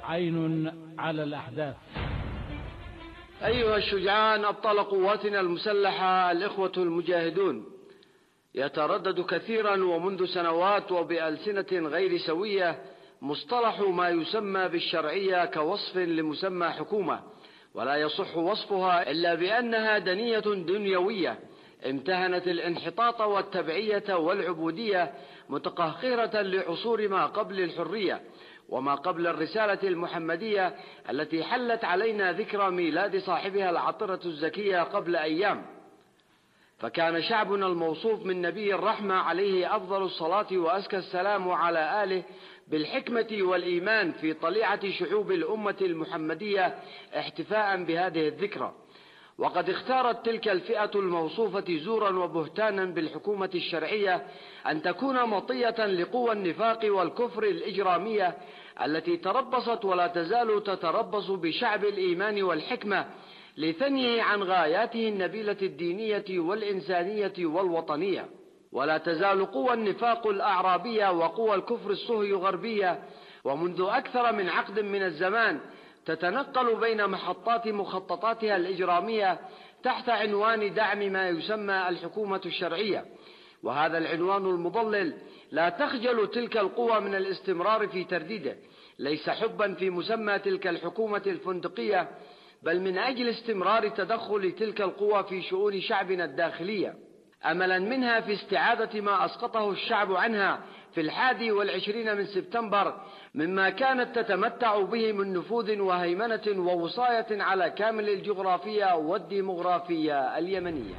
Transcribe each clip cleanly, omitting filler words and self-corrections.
عين على الأحداث. أيها الشجعان أبطال قواتنا المسلحة الإخوة المجاهدون، يتردد كثيرا ومنذ سنوات وبألسنة غير سوية مصطلح ما يسمى بالشرعية كوصف لمسمى حكومة، ولا يصح وصفها إلا بأنها دنية دنيوية امتهنت الانحطاط والتبعية والعبودية، متقهقرة لعصور ما قبل الحرية وما قبل الرسالة المحمدية التي حلت علينا ذكرى ميلاد صاحبها العطرة الزكية قبل أيام. فكان شعبنا الموصوف من نبي الرحمة عليه أفضل الصلاة وأزكى السلام وعلى آله بالحكمة والإيمان في طليعة شعوب الأمة المحمدية احتفاء بهذه الذكرى، وقد اختارت تلك الفئة الموصوفة زورا وبهتانا بالحكومة الشرعية أن تكون مطية لقوى النفاق والكفر الإجرامية التي تربصت ولا تزال تتربص بشعب الإيمان والحكمة لثنيه عن غاياته النبيلة الدينية والإنسانية والوطنية. ولا تزال قوى النفاق الأعرابية وقوى الكفر الصهيونية ومنذ أكثر من عقد من الزمان تتنقل بين محطات مخططاتها الإجرامية تحت عنوان دعم ما يسمى الحكومة الشرعية، وهذا العنوان المضلل لا تخجل تلك القوى من الاستمرار في ترديده، ليس حبا في مسمى تلك الحكومة الفندقية، بل من أجل استمرار تدخل تلك القوى في شؤون شعبنا الداخلية، أملا منها في استعادة ما أسقطه الشعب عنها في 21 من سبتمبر مما كانت تتمتع به من نفوذ وهيمنة ووصاية على كامل الجغرافية والديمغرافية اليمنية.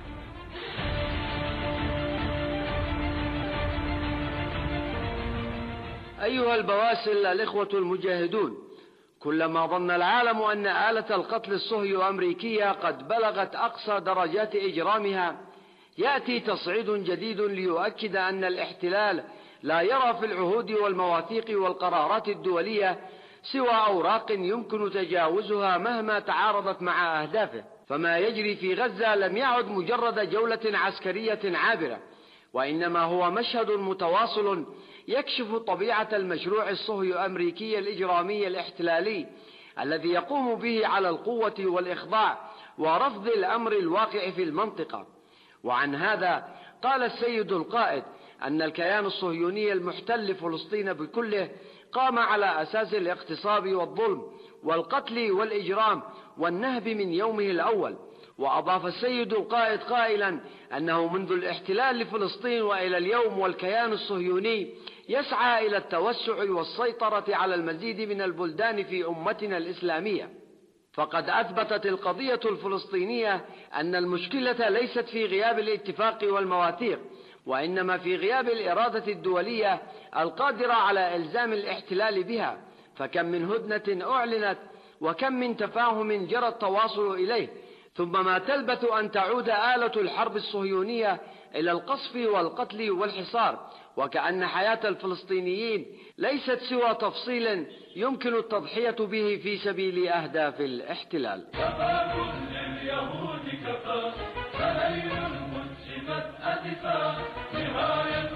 أيها البواسل الإخوة المجاهدون، كلما ظن العالم أن آلة القتل الصهيونية قد بلغت أقصى درجات إجرامها، يأتي تصعيد جديد ليؤكد أن الاحتلال لا يرى في العهود والمواثيق والقرارات الدولية سوى أوراق يمكن تجاوزها مهما تعارضت مع أهدافه. فما يجري في غزة لم يعد مجرد جولة عسكرية عابرة، وإنما هو مشهد متواصل يكشف طبيعة المشروع الصهيوني الإجرامي الاحتلالي الذي يقوم به على القوة والإخضاع ورفض الأمر الواقع في المنطقة. وعن هذا قال السيد القائد أن الكيان الصهيوني المحتل فلسطين بكله قام على أساس الاغتصاب والظلم والقتل والإجرام والنهب من يومه الأول. وأضاف السيد القائد قائلا أنه منذ الاحتلال لفلسطين وإلى اليوم والكيان الصهيوني يسعى إلى التوسع والسيطرة على المزيد من البلدان في أمتنا الإسلامية. فقد أثبتت القضية الفلسطينية أن المشكلة ليست في غياب الاتفاق والمواثيق، وإنما في غياب الإرادة الدولية القادرة على إلزام الاحتلال بها. فكم من هدنة أعلنت وكم من تفاهم جرى التواصل إليه، ثم ما تلبث أن تعود آلة الحرب الصهيونية إلى القصف والقتل والحصار، وكأن حياة الفلسطينيين ليست سوى تفصيل يمكن التضحية به في سبيل أهداف الاحتلال. كفى لليهود كفى، فليل القدس قد أتفى، نهاية